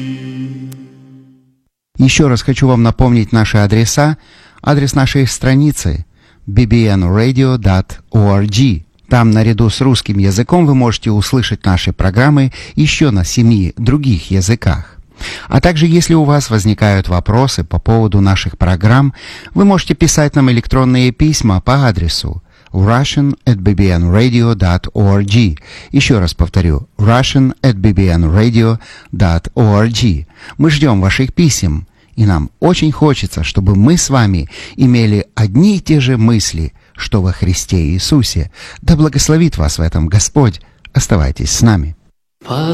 Еще раз хочу вам напомнить наши адреса. Адрес нашей страницы bbnradio.org. Там наряду с русским языком вы можете услышать наши программы еще на 7 других языках. А также, если у вас возникают вопросы по поводу наших программ, вы можете писать нам электронные письма по адресу russian@bbnradio.org. Еще раз повторю, russian@bbnradio.org. Мы ждем ваших писем, и нам очень хочется, чтобы мы с вами имели одни и те же мысли, что во Христе Иисусе. Да благословит вас в этом Господь. Оставайтесь с нами.